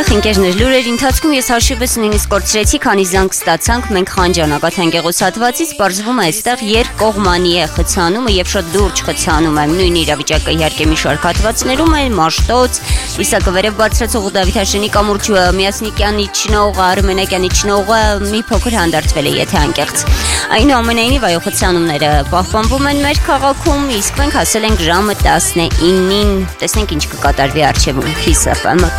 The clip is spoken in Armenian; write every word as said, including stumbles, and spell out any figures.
Բարև ընկերներ, լուրերի ընթացքում ես հաշիվս նույնիսկ կորցրեցի, քանի զանգ ստացանք, մենք խանջանակ հատվածից պարզվում է այստեղ երկկողմանի է խցանումը եւ շատ լուրջ խցանում է, նույն իրավիճակը իհարկե մի շարք հատվածներում է, Մաշտոց, Իսակվերև բարձրացող Դավիթ Հաշենի կամուրջը, Միասնիկյանի ճնողը, Արմենակյանի ճնողը մի փոքր հանդարտվել է, եթե անկեղծ։ Այնուամենայնիվ այո, խցանումները պահպանվում են մեր քաղաքում, իսկ մենք հասել ենք ժամը տասնինին, տեսնենք ինչ կկատարվի առջևում Kiss F M